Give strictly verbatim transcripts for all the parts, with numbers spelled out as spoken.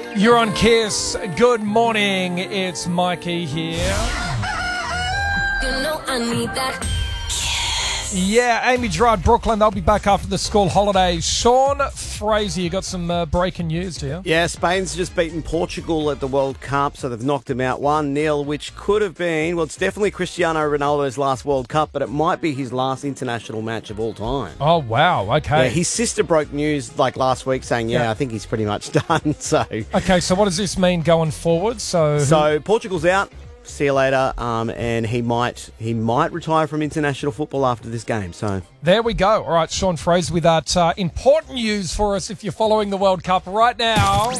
You're on Kiss. Good morning. It's Mikey here. You know I need that. Yeah, Amy Gerard, Brooklyn, they'll be back after the school holidays. Sean Fraser, you got some uh, breaking news, do you? Yeah, Spain's just beaten Portugal at the World Cup, so they've knocked them out one nil, which could have been, well, it's definitely Cristiano Ronaldo's last World Cup, but it might be his last international match of all time. Oh, wow, okay. Yeah, his sister broke news like last week saying, yeah, Yeah. I think he's pretty much done, so... Okay, so what does this mean going forward? So, So, Portugal's out. See you later, um, and he might he might retire from international football after this game. So there we go. All right, Sean Fraser with that uh, important news for us if you're following the World Cup right now.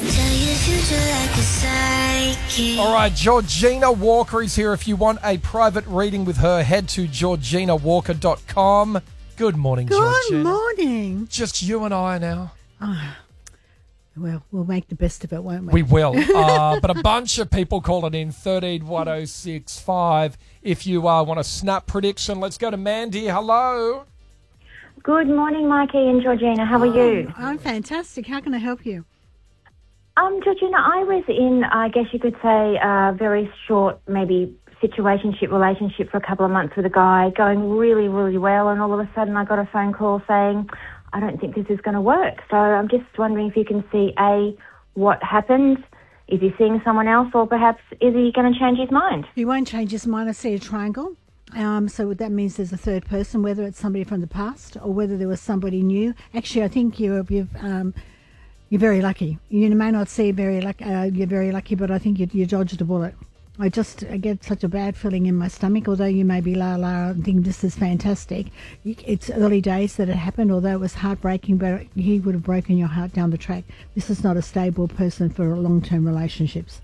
All right, Georgina Walker is here. If you want a private reading with her, head to georgina walker dot com. Good morning, Good Georgina. morning. Just you and I now. Oh, well, we'll make the best of it, won't we? We will. Uh, but a bunch of people calling in thirteen one oh six five. If you uh, want a snap prediction, let's go to Mandy. Hello. Good morning, Mikey and Georgina. How are you? I'm fantastic. How can I help you? Um, Georgina, I was in, I guess you could say, a very short, maybe situationship relationship for a couple of months with a guy, going really, really well, and all of a sudden I got a phone call saying, I don't think this is going to work. So I'm just wondering if you can see, A, what happened, is he seeing someone else, or perhaps is he going to change his mind? He won't change his mind. I see a triangle. Um, so that means there's a third person, whether it's somebody from the past or whether there was somebody new. Actually, I think you're, you've, um, you're very lucky. You may not see very luck, uh, you're very lucky, but I think you, you dodged a bullet. I just I get such a bad feeling in my stomach, although you may be la la and think this is fantastic. It's early days that it happened, although it was heartbreaking, but he would have broken your heart down the track. This is not a stable person for long-term relationships.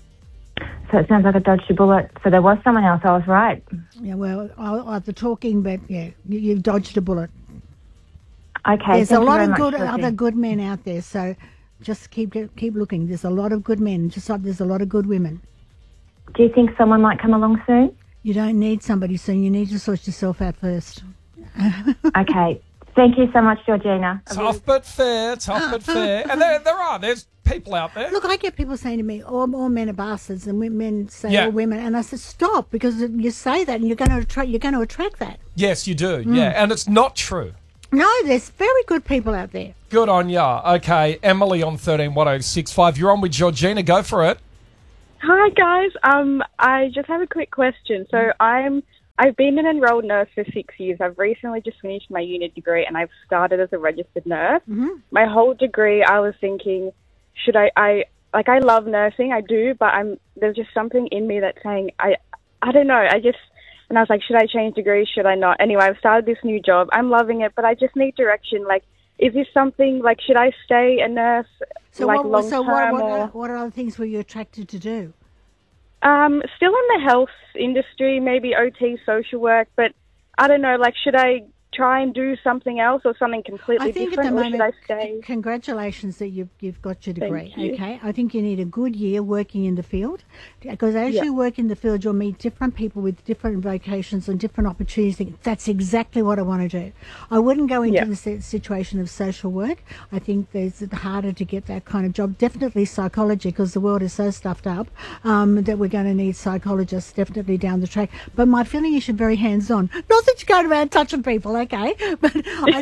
So it sounds like I dodged a bullet. So there was someone else. I was right. Yeah, well, after talking, but yeah, you, you've dodged a bullet. Okay, There's thank a you lot very of much, good Georgie. other good men out there, so just keep keep looking. There's a lot of good men, just like there's a lot of good women. Do you think someone might come along soon? You don't need somebody soon. You need to sort yourself out first. Okay. Thank you so much, Georgina. Tough but fair, tough but fair. And there, there are, there's people out there. Look, I get people saying to me, all, all men are bastards, and men say Yeah. all women. And I said, stop, because you say that and you're going to attract, you're going to attract that. Yes, you do, yeah. And it's not true. No, there's very good people out there. Good on ya. Okay, Emily on thirteen one oh six five. You're on with Georgina. Go for it. Hi guys, um, I just have a quick question. So I'm, I've been an enrolled nurse for six years. I've recently just finished my uni degree and I've started as a registered nurse. Mm-hmm. My whole degree, I was thinking, should I, I, like I love nursing, I do, but I'm, there's just something in me that's saying, I, I don't know, I just, and I was like, should I change degrees, should I not? Anyway, I've started this new job. I'm loving it, but I just need direction. Like, is this something, like, should I stay a nurse, So, like, what, long so term what, or... what, what other things were you attracted to do? Um, still in the health industry, maybe O T, social work, but I don't know, like, should I try and do something else or something completely I think different, at the or moment, should I stay? congratulations that you've, you've got your degree, Thank you. okay? I think you need a good year working in the field, because as Yeah. you work in the field, you'll meet different people with different vocations and different opportunities. Think, That's exactly what I want to do. I wouldn't go into Yeah. the si- situation of social work. I think there's it's harder to get that kind of job. Definitely psychology, because the world is so stuffed up um, that we're going to need psychologists definitely down the track. But my feeling is you're very hands-on. Not that you're going around touching people, okay? But I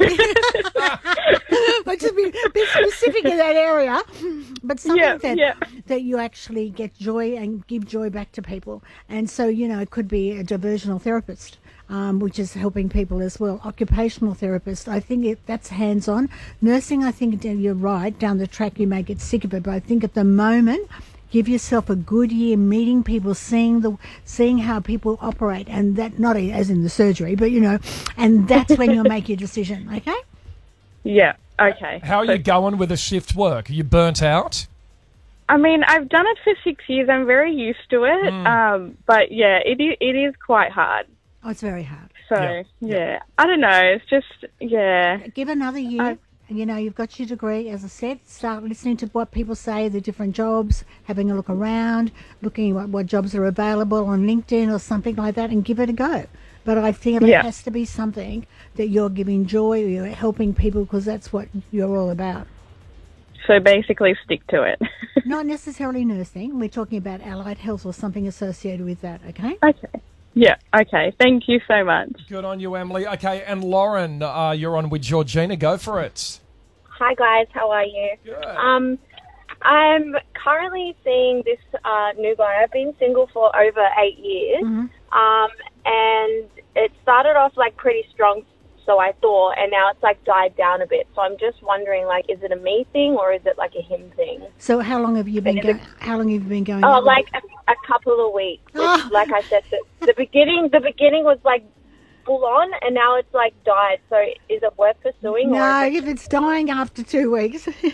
think, but just be, be specific in that area. But something Yeah, that yeah. that you actually get joy and give joy back to people. And so, you know, it could be a diversional therapist, um, which is helping people as well. Occupational therapist, I think it, that's hands-on. Nursing, I think you're right. Down the track, you may get sick of it. But I think at the moment, give yourself a good year meeting people, seeing the seeing how people operate, and that not as in the surgery, but you know, and that's when you'll make your decision. Okay. Yeah, okay. How are So- you going with the shift work? Are you burnt out? I mean, I've done it for six years. I'm very used to it. Mm. Um, but yeah, it is, it is quite hard. Oh, it's very hard. So Yeah, yeah. I don't know. It's just yeah. Give another year. I- you know, you've got your degree, as I said. Start listening to what people say, the different jobs, having a look around, looking at what, what jobs are available on LinkedIn or something like that, and give it a go. But I feel Yeah. it has to be something that you're giving joy, or you're helping people, because that's what you're all about. So basically stick to it. Not necessarily nursing. We're talking about allied health or something associated with that, okay? Okay. Yeah, okay. Thank you so much. Good on you, Emily. Okay, and Lauren, uh, you're on with Georgina. Go for it. Hi guys, how are you? Good. Um, I'm currently seeing this uh, new guy. I've been single for over eight years, Mm-hmm. um, and it started off like pretty strong, so I thought, and now it's like died down a bit. So I'm just wondering, like, is it a me thing or is it like a him thing? So how long have you been Is going? it- How long have you been going? Oh, out with- like a, a couple of weeks. Oh. It's, like I said, the, the beginning, the beginning was like full on, and now it's like died. So is it worth pursuing? No, or is it if it's dying after two weeks. Is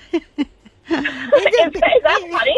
that funny?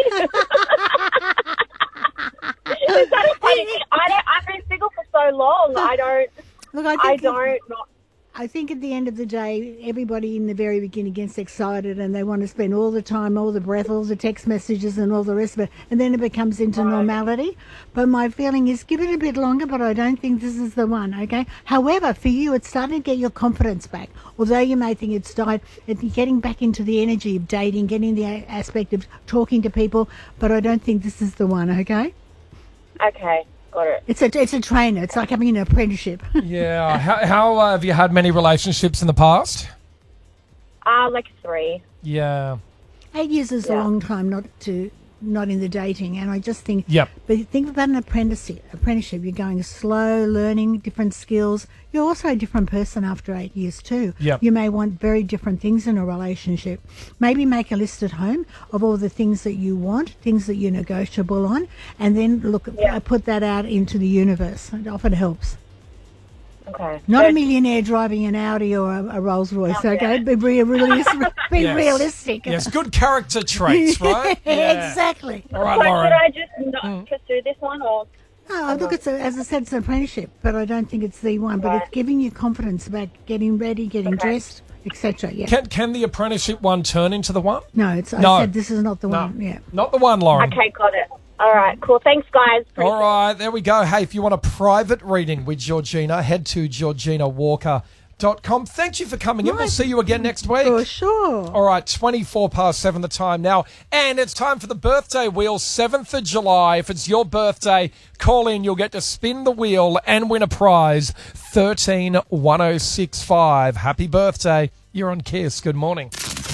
Is that funny? I don't, I've been single for so long. I don't. Look, I think I if- don't. Not, I think at the end of the day, everybody in the very beginning gets excited and they want to spend all the time, all the breath, all the text messages and all the rest of it, and then it becomes into normality. But my feeling is give it a bit longer, but I don't think this is the one, okay? However, for you, it's starting to get your confidence back. Although you may think it's died, it's getting back into the energy of dating, getting the a- aspect of talking to people, but I don't think this is the one, okay? okay, got it. It's a, it's a trainer. It's like having an apprenticeship. Yeah. How, how uh, have you had many relationships in the past? Uh, like three. Yeah. Eight years is a Yeah. long time not to not in the dating, and I just think. Yep. But think about an apprenticeship. Apprenticeship, you're going slow, learning different skills. You're also a different person after eight years too. Yep. You may want very different things in a relationship. Maybe make a list at home of all the things that you want, things that you're negotiable on, and then look Yeah. uh, put that out into the universe. It often helps. Okay. Not So- a millionaire driving an Audi or a, a Rolls Royce. Oh, Okay, yeah. be, be, realis- be Yes. realistic. Yes, good character traits, right? Yeah. Exactly. All right, So Lauren. should I just not pursue this one, or No, look, it's a, as I said, it's an apprenticeship, but I don't think it's the one. But Right. it's giving you confidence about getting ready, getting Okay. dressed, et cetera. Yeah. Can, can the apprenticeship one turn into the one? no, it's. I No. said this is not the No. one. Yeah. Not the one, Lauren. okay, got it. All right, cool. Thanks, guys. All right, there we go. Hey, if you want a private reading with Georgina, head to georgina walker dot com. Thank you for coming in. We'll Right. see you again next week. For sure. All right, twenty-four past seven the time now. And it's time for the birthday wheel, seventh of July. If it's your birthday, call in. You'll get to spin the wheel and win a prize, thirteen one oh six five. Happy birthday. You're on Kiss. Good morning.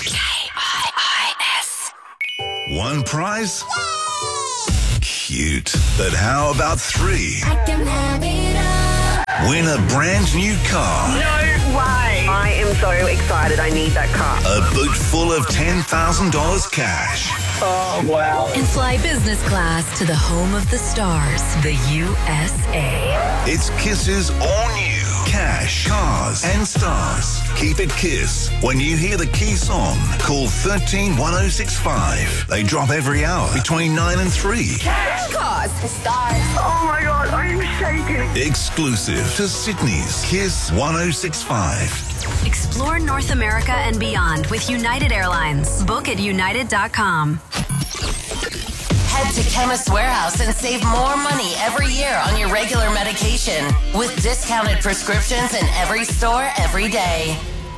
One prize? Cute. But how about three? I can have it all. Win a brand new car. No way. I am so excited. I need that car. A boot full of ten thousand dollars cash. Oh, wow. And fly business class to the home of the stars, the U S A. It's Kiss's all new cash, cars, and stars. Keep it Kiss. When you hear the key song, call thirteen one oh six five. They drop every hour between nine and three. Cars, stars. Oh, my God. I'm shaking. Exclusive to Sydney's Kiss one oh six five. Explore North America and beyond with United Airlines. Book at united dot com. Head to Chemist Warehouse and save more money every year on your regular medication with discounted prescriptions in every store every day.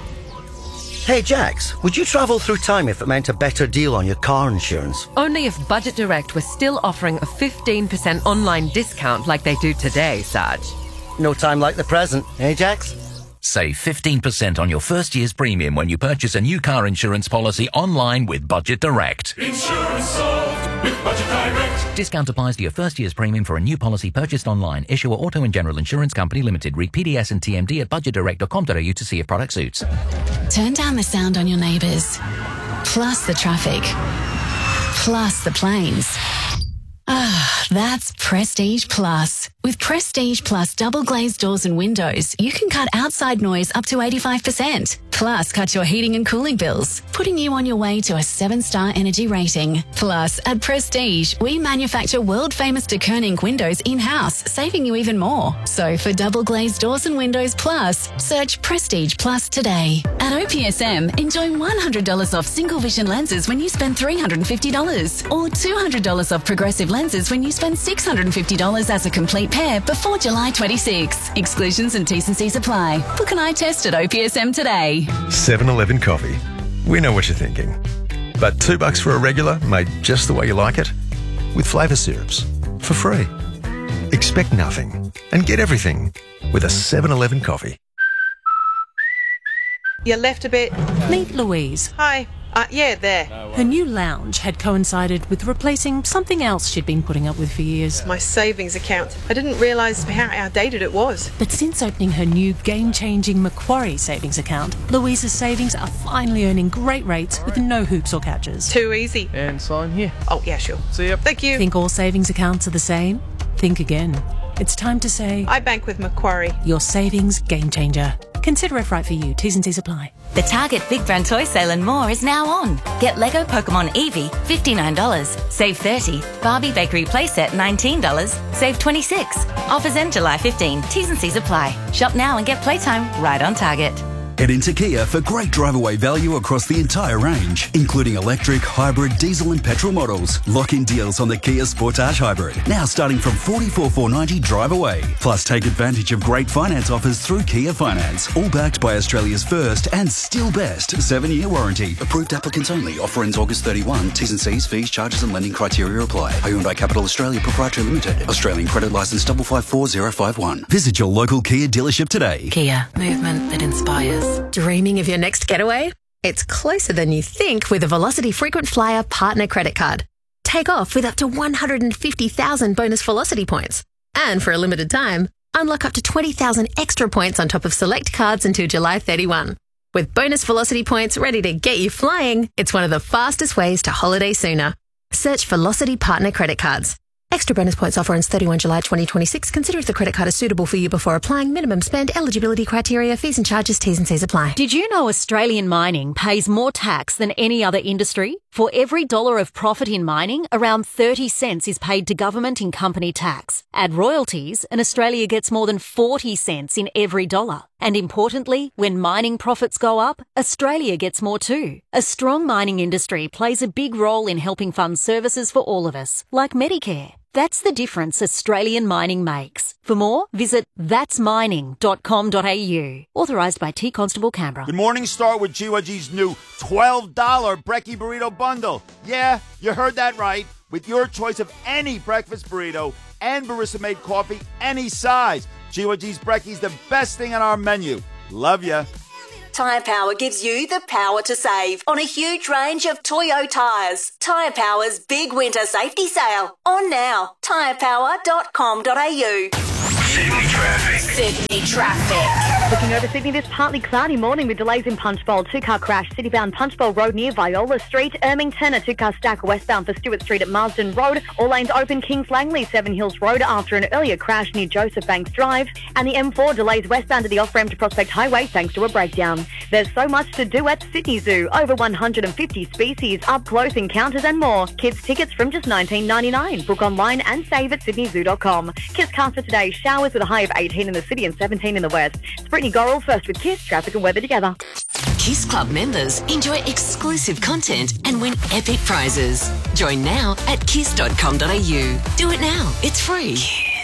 Hey Jax, would you travel through time if it meant a better deal on your car insurance? Only if Budget Direct was still offering a fifteen percent online discount like they do today, Sarge. No time like the present, eh Jax? Save fifteen percent on your first year's premium when you purchase a new car insurance policy online with Budget Direct. Insurance solved with Budget Direct. Discount applies to your first year's premium for a new policy purchased online. Issuer Auto and General Insurance Company Limited. Read P D S and T M D at budget direct dot com dot a u to see if product suits. Turn down the sound on your neighbours, plus the traffic, plus the planes. Ah, that's Prestige Plus. With Prestige Plus double glazed doors and windows, you can cut outside noise up to eighty-five percent. Plus, cut your heating and cooling bills, putting you on your way to a seven-star energy rating. Plus, at Prestige, we manufacture world-famous de Koning windows in-house, saving you even more. So, for double glazed doors and windows plus, search Prestige Plus today. At O P S M, enjoy one hundred dollars off single vision lenses when you spend three hundred fifty dollars, or two hundred dollars off progressive lenses when you spend six hundred fifty dollars as a complete pair before July twenty-sixth. Exclusions and T's and C's apply. Book an eye test at O P S M today. seven eleven Coffee. We know what you're thinking. But two bucks for a regular made just the way you like it? With flavour syrups. For free. Expect nothing and get everything with a seven eleven coffee. You left a bit. Meet Louise. Hi. Uh, yeah, there. Her new lounge had coincided with replacing something else she'd been putting up with for years. My savings account. I didn't realise how outdated it was. But since opening her new game-changing Macquarie savings account, Louise's savings are finally earning great rates with no hoops or catches. Too easy. And sign here. Oh, yeah, sure. See ya. Thank you. Think all savings accounts are the same? Think again. It's time to say... I bank with Macquarie. Your savings game changer. Consider if right for you. T's and C's apply. The Target Big Brand Toy Sale and more is now on. Get Lego Pokemon Eevee, fifty-nine dollars. Save thirty dollars. Barbie Bakery Playset, nineteen dollars. Save twenty-six dollars. Offers end July fifteenth. T's and C's apply. Shop now and get playtime right on Target. Head into Kia for great drive-away value across the entire range, including electric, hybrid, diesel and petrol models. Lock-in deals on the Kia Sportage Hybrid, now starting from forty-four thousand four hundred ninety dollars drive away. Plus, take advantage of great finance offers through Kia Finance, all backed by Australia's first and still best seven-year warranty. Approved applicants only. Offer ends August thirty-first. T's and C's, fees, charges and lending criteria apply. Owned by Capital Australia Proprietary Limited. Australian credit licence five five four zero five one. Visit your local Kia dealership today. Kia, movement that inspires. Dreaming of your next getaway? It's closer than you think with a Velocity Frequent Flyer Partner Credit Card. Take off with up to one hundred fifty thousand bonus Velocity points. And for a limited time, unlock up to twenty thousand extra points on top of select cards until July thirty-first. With bonus Velocity points ready to get you flying, it's one of the fastest ways to holiday sooner. Search Velocity Partner Credit Cards. Extra bonus points offer ends thirty-first of July twenty twenty-six. Consider if the credit card is suitable for you before applying. Minimum spend, eligibility criteria, fees and charges, T's and C's apply. Did you know Australian mining pays more tax than any other industry? For every dollar of profit in mining, around thirty cents is paid to government in company tax. Add royalties, and Australia gets more than forty cents in every dollar. And importantly, when mining profits go up, Australia gets more too. A strong mining industry plays a big role in helping fund services for all of us, like Medicare. That's the difference Australian mining makes. For more, visit that's mining dot com dot a u. Authorised by T Constable Canberra. Good morning, start with G Y G's new twelve dollars Brekkie Burrito Bundle. Yeah, you heard that right. With your choice of any breakfast burrito and barista-made coffee, any size. G Y G's Brekkie's the best thing on our menu. Love ya. Tyre Power gives you the power to save on a huge range of Toyo tyres. Tyre Power's big winter safety sale. On now. tyre power dot com dot a u. Sydney traffic. Sydney traffic. Looking over Sydney, this partly cloudy morning with delays in Punchbowl. Two-car crash, city-bound Punchbowl Road near Viola Street. Ermington, a two-car stack westbound for Stewart Street at Marsden Road. All lanes open Kings Langley, Seven Hills Road after an earlier crash near Joseph Banks Drive. And the M four delays westbound to the off-ramp to Prospect Highway thanks to a breakdown. There's so much to do at Sydney Zoo. Over one hundred fifty species, up-close encounters and more. Kids tickets from just nineteen ninety-nine. Book online and save at sydney zoo dot com. Kisscast for today. Showers with a high of eighteen in the city and seventeen in the west. It's Brittany Gorrell first with Kiss, traffic and weather together. Kiss Club members enjoy exclusive content and win epic prizes. Join now at kiss dot com dot a u. Do it now. It's free.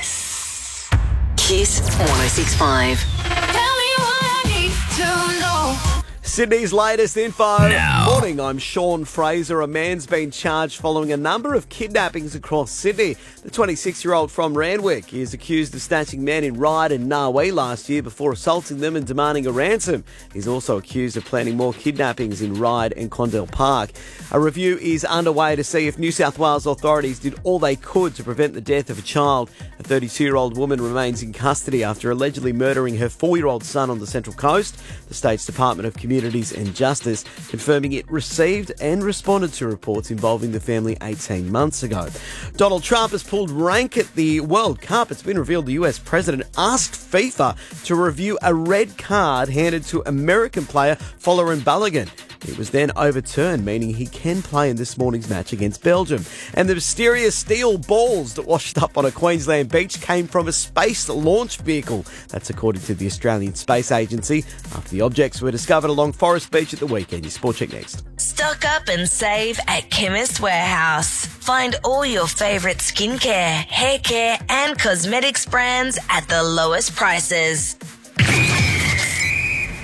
Kiss. Kiss one oh six point five. Tell me what I need to know. Sydney's latest info. Now. Morning, I'm Sean Fraser. A man's been charged following a number of kidnappings across Sydney. The twenty-six-year-old from Randwick is accused of snatching men in Ryde and Narwee last year before assaulting them and demanding a ransom. He's also accused of planning more kidnappings in Ryde and Condell Park. A review is underway to see if New South Wales authorities did all they could to prevent the death of a child. A thirty-two-year-old woman remains in custody after allegedly murdering her four-year-old son on the Central Coast. The state's Department of Communities and Justice confirming it received and responded to reports involving the family eighteen months ago. Donald Trump has pulled rank at the World Cup. It's been revealed the U S president asked FIFA to review a red card handed to American player Folarin Balogun. It was then overturned, meaning he can play in this morning's match against Belgium. And the mysterious steel balls that washed up on a Queensland beach came from a space launch vehicle. That's according to the Australian Space Agency, after the objects were discovered along Forest Beach at the weekend. Your Sport Check next. Stock up and save at Chemist Warehouse. Find all your favourite skincare, hair care and cosmetics brands at the lowest prices.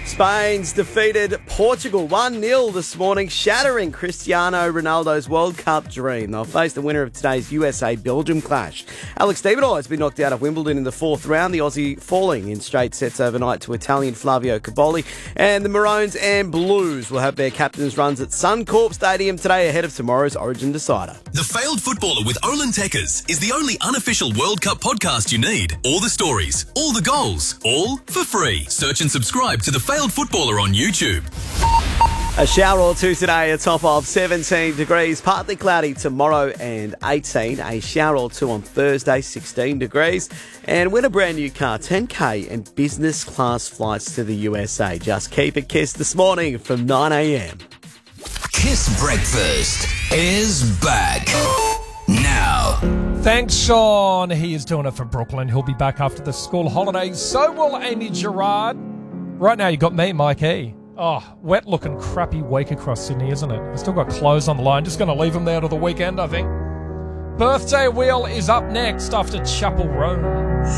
Spain's defeated Portugal one nil this morning, shattering Cristiano Ronaldo's World Cup dream. They'll face the winner of today's U S A-Belgium clash. Alex de Minaur has been knocked out of Wimbledon in the fourth round, the Aussie falling in straight sets overnight to Italian Flavio Cobolli. And the Maroons and Blues will have their captain's runs at Suncorp Stadium today ahead of tomorrow's Origin Decider. The Failed Footballer with Olin Tekkers is the only unofficial World Cup podcast you need. All the stories, all the goals, all for free. Search and subscribe to The Failed Footballer on YouTube. A shower or two today, a top of seventeen degrees, partly cloudy tomorrow and eighteen. A shower or two on Thursday, sixteen degrees. And win a brand new car, ten K and business class flights to the U S A. Just keep it Kiss this morning from nine a.m. Kiss Breakfast is back now. Thanks, Sean. He is doing it for Brooklyn. He'll be back after the school holidays. So will Amy Gerard. Right now, you got me, Mike E. Oh, wet looking crappy week across Sydney, isn't it? I've still got clothes on the line. Just going to leave them there to the weekend, I think. Birthday Wheel is up next after Chapel Roan.